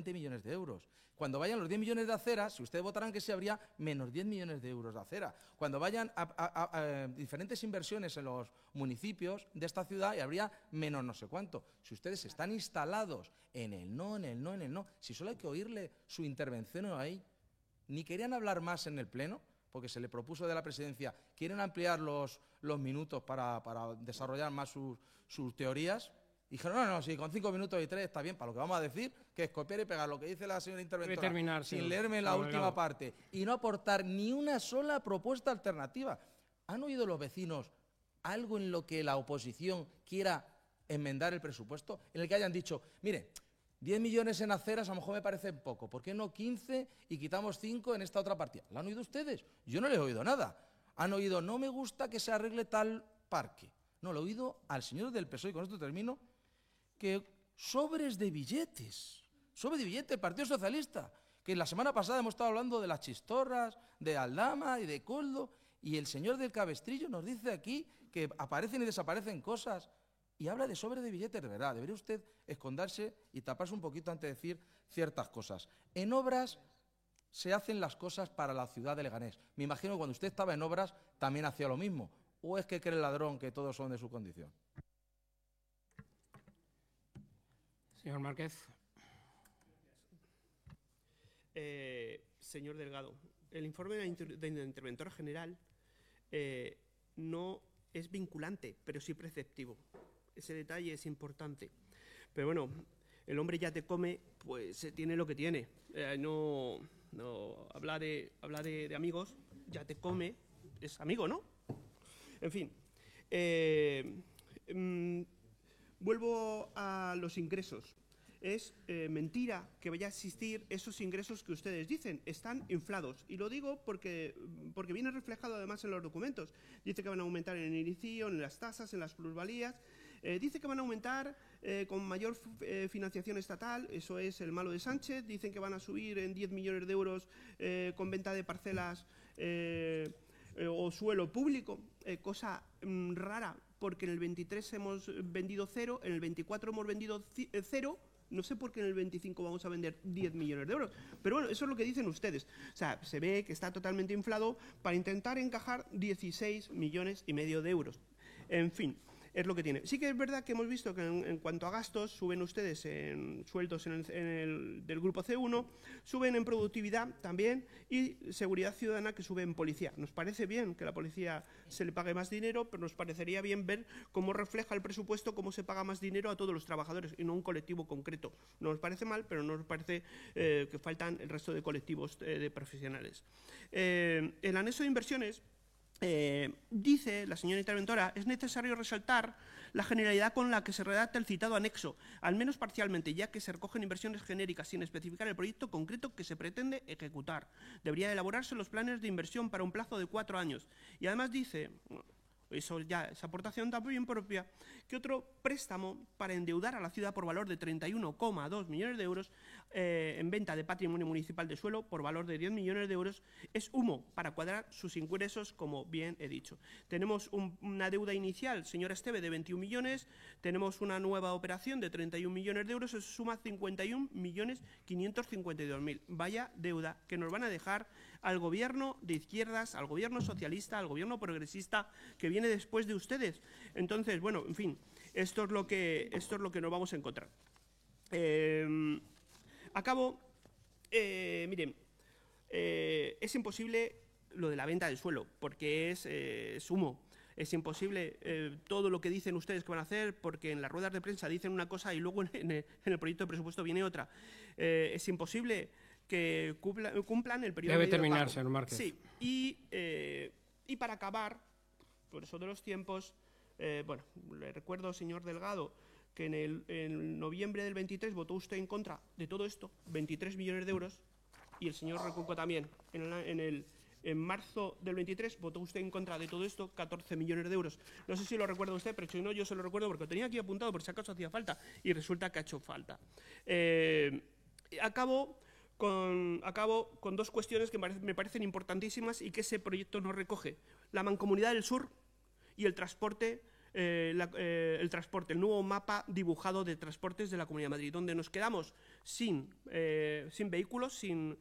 20 millones de euros. Cuando vayan los 10 millones de aceras, si ustedes votarán que sí, habría menos 10 millones de euros de acera. Cuando vayan a diferentes inversiones en los municipios de esta ciudad, habría menos no sé cuánto. Si ustedes están instalados en el no, en el no, en el no, si solo hay que oírle su intervención ahí, ni querían hablar más en el Pleno, porque se le propuso de la presidencia, quieren ampliar los minutos para desarrollar más sus teorías. Dijeron, no, sí, con 5 minutos y 3 está bien, para lo que vamos a decir, que es copiar y pegar lo que dice la señora interventora, sin leerme la última parte, y no aportar ni una sola propuesta alternativa. ¿Han oído los vecinos algo en lo que la oposición quiera enmendar el presupuesto? En el que hayan dicho, mire, 10 millones en aceras a lo mejor me parece poco, ¿por qué no 15 y quitamos 5 en esta otra partida? ¿Lo han oído ustedes? Yo no les he oído nada. Han oído, no me gusta que se arregle tal parque. No, lo he oído al señor del PSOE, y con esto termino, que sobres de billetes, del Partido Socialista, que la semana pasada hemos estado hablando de las chistorras, de Aldama y de Coldo, y el señor del Cabestrillo nos dice aquí que aparecen y desaparecen cosas, y habla de sobres de billetes, de verdad. Debería usted esconderse y taparse un poquito antes de decir ciertas cosas. En obras se hacen las cosas para la ciudad de Leganés. Me imagino que cuando usted estaba en obras también hacía lo mismo. ¿O es que cree el ladrón que todos son de su condición? Señor Márquez. Señor Delgado, el informe de la interventora general no es vinculante, pero sí preceptivo. Ese detalle es importante. Pero bueno, el hombre ya te come, pues tiene lo que tiene. No habla de amigos, ya te come, es amigo, ¿no? En fin. Vuelvo a los ingresos. Es mentira que vaya a existir esos ingresos que ustedes dicen. Están inflados. Y lo digo porque viene reflejado además en los documentos. Dice que van a aumentar en el inicio, en las tasas, en las plusvalías. Dice que van a aumentar con mayor financiación estatal. Eso es el malo de Sánchez. Dicen que van a subir en 10 millones de euros con venta de parcelas o suelo público. Cosa rara, porque en el 23 hemos vendido 0, en el 24 hemos vendido 0. No sé por qué en el 25 vamos a vender 10 millones de euros. Pero bueno, eso es lo que dicen ustedes. O sea, se ve que está totalmente inflado para intentar encajar 16 millones y medio de euros. En fin, es lo que tiene. Sí que es verdad que hemos visto que en cuanto a gastos, suben ustedes en sueldos del grupo C1, suben en productividad también y seguridad ciudadana, que sube en policía. Nos parece bien que a la policía se le pague más dinero, pero nos parecería bien ver cómo refleja el presupuesto, cómo se paga más dinero a todos los trabajadores y no a un colectivo concreto. No nos parece mal, pero no nos parece que faltan el resto de colectivos de profesionales. El anexo de inversiones, dice la señora interventora, es necesario resaltar la generalidad con la que se redacta el citado anexo, al menos parcialmente, ya que se recogen inversiones genéricas sin especificar el proyecto concreto que se pretende ejecutar. Debería elaborarse los planes de inversión para un plazo de 4 años. Y además dice, eso ya es aportación también propia, que otro préstamo para endeudar a la ciudad por valor de 31,2 millones de euros en venta de patrimonio municipal de suelo por valor de 10 millones de euros es humo para cuadrar sus ingresos, como bien he dicho. Tenemos una deuda inicial, señora Esteve, de 21 millones, tenemos una nueva operación de 31 millones de euros, eso suma 51.552.000. Vaya deuda que nos van a dejar al gobierno de izquierdas, al gobierno socialista, al gobierno progresista que viene después de ustedes. Entonces, bueno, en fin, esto es lo que nos vamos a encontrar. Acabo, miren, es imposible lo de la venta del suelo, porque es humo. Es imposible todo lo que dicen ustedes que van a hacer, porque en las ruedas de prensa dicen una cosa y luego en el proyecto de presupuesto viene otra. Es imposible que cumplan el periodo. Debe terminar, señor Márquez. Sí, y para acabar, por eso de los tiempos, bueno, le recuerdo, señor Delgado, que en noviembre del 23 votó usted en contra de todo esto, 23 millones de euros, y el señor Recuco también. En marzo del 23 votó usted en contra de todo esto, 14 millones de euros. No sé si lo recuerda usted, pero si no, yo se lo recuerdo porque lo tenía aquí apuntado por si acaso hacía falta, y resulta que ha hecho falta. Acabo con 2 cuestiones que me parecen importantísimas y que ese proyecto no recoge. La mancomunidad del sur y el transporte el transporte, el nuevo mapa dibujado de transportes de la Comunidad de Madrid, donde nos quedamos sin vehículos, sin